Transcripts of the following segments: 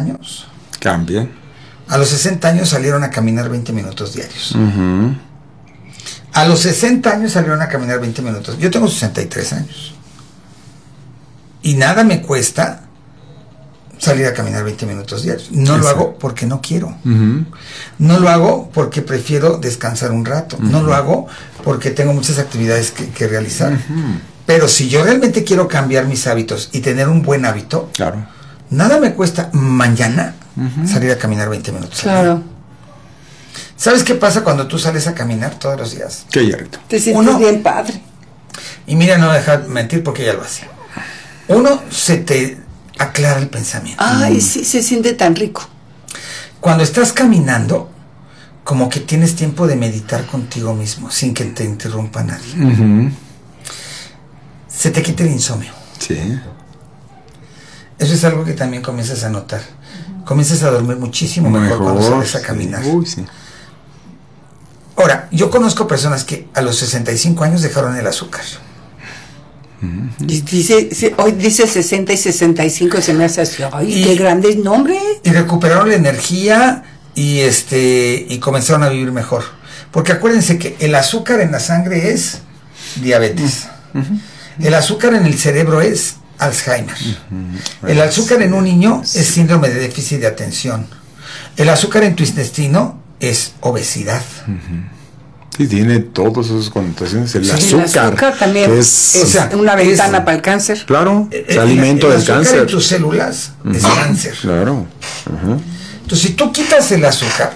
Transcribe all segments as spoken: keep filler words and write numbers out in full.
años. Cambia. A los sesenta años salieron a caminar veinte minutos diarios. Uh-huh. A los sesenta años salieron a caminar veinte minutos. Yo tengo sesenta y tres años. Y nada me cuesta salir a caminar veinte minutos diarios. No Exacto. lo hago porque no quiero. Uh-huh. No lo hago porque prefiero descansar un rato. Uh-huh. No lo hago porque tengo muchas actividades que, que realizar. Uh-huh. Pero si yo realmente quiero cambiar mis hábitos y tener un buen hábito, claro. nada me cuesta mañana uh-huh. salir a caminar veinte minutos. Claro. ¿Sabes qué pasa cuando tú sales a caminar todos los días? ¿Qué, Yarrito? Te sientes Uno, bien padre. Y mira, no me deja mentir porque ella lo hace. Uno, se te aclara el pensamiento. Ay, mm. sí, se siente tan rico. Cuando estás caminando, como que tienes tiempo de meditar contigo mismo, sin que te interrumpa nadie. Uh-huh. Se te quita el insomnio. Sí. Eso es algo que también comienzas a notar. Uh-huh. Comienzas a dormir muchísimo mejor, mejor cuando sales a caminar. Sí. Uy, sí. Ahora, yo conozco personas que a los sesenta y cinco años dejaron el azúcar. Uh-huh. Dice, hoy dice sesenta y sesenta y cinco, se me hace así, ay, y, qué grandes nombres. Y recuperaron la energía y este y comenzaron a vivir mejor. Porque acuérdense que el azúcar en la sangre es diabetes. Uh-huh. El azúcar en el cerebro es Alzheimer. Uh-huh. El azúcar en un niño es síndrome de déficit de atención. El azúcar en tu intestino es obesidad. Uh-huh. Sí, tiene todas esas connotaciones. El, sí, azúcar, el azúcar también es, es una ventana es, para el cáncer. Claro, es el, alimento el, el del cáncer. El azúcar en tus células uh-huh. es cáncer. Claro. Uh-huh. Entonces, si tú quitas el azúcar,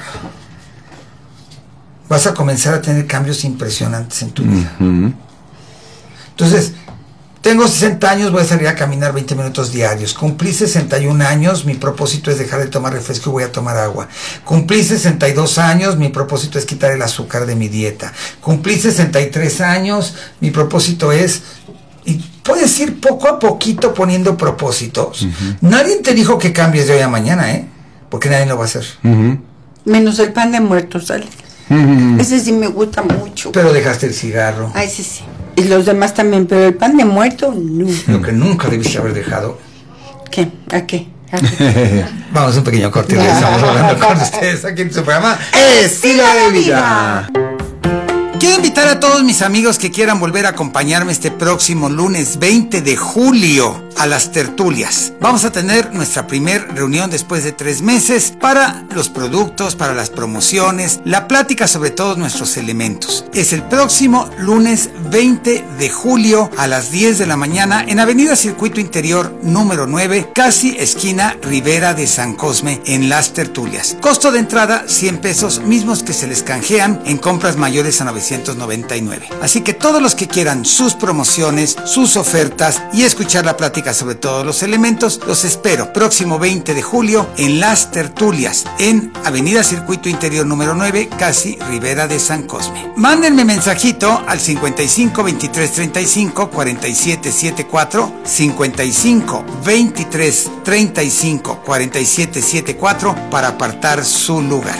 vas a comenzar a tener cambios impresionantes en tu vida. Uh-huh. Entonces, tengo sesenta años, voy a salir a caminar veinte minutos diarios. Cumplí sesenta y un años, mi propósito es dejar de tomar refresco y voy a tomar agua. Cumplí sesenta y dos años, mi propósito es quitar el azúcar de mi dieta. Cumplí sesenta y tres años, mi propósito es... Y puedes ir poco a poquito poniendo propósitos. Uh-huh. Nadie te dijo que cambies de hoy a mañana, ¿eh? Porque nadie lo va a hacer. Uh-huh. Menos el pan de muerto, ¿sale? Uh-huh. Ese sí me gusta mucho. Pero dejaste el cigarro. Ah, ese sí. Y los demás también, pero el pan de muerto, no. Lo que nunca debiste haber dejado. ¿Qué? ¿A qué? ¿A qué? Vamos a un pequeño corte y regresamos hablando con ustedes aquí en su programa Estilo de Vida. Quiero invitar a todos mis amigos que quieran volver a acompañarme este próximo lunes veinte de julio a las tertulias. Vamos a tener nuestra primer reunión después de tres meses para los productos, para las promociones, la plática sobre todos nuestros elementos. Es el próximo lunes veinte de julio a las diez de la mañana en Avenida Circuito Interior número nueve, casi esquina Rivera de San Cosme, en las tertulias. Costo de entrada cien pesos, mismos que se les canjean en compras mayores a novecientos noventa y nueve. Así que todos los que quieran sus promociones, sus ofertas y escuchar la plática sobre todos los elementos, los espero próximo veinte de julio en las tertulias en Avenida Circuito Interior número nueve, casi Rivera de San Cosme. Mándenme mensajito al cincuenta y cinco veintitrés treinta y cinco cuarenta y siete setenta y cuatro, cincuenta y cinco veintitrés treinta y cinco cuarenta y siete setenta y cuatro para apartar su lugar.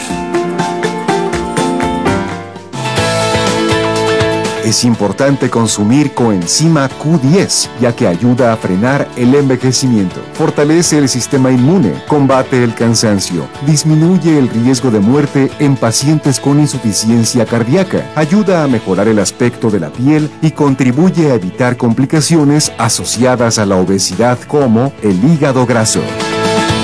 Es importante consumir coenzima Q diez, ya que ayuda a frenar el envejecimiento, fortalece el sistema inmune, combate el cansancio, disminuye el riesgo de muerte en pacientes con insuficiencia cardíaca, ayuda a mejorar el aspecto de la piel y contribuye a evitar complicaciones asociadas a la obesidad como el hígado graso.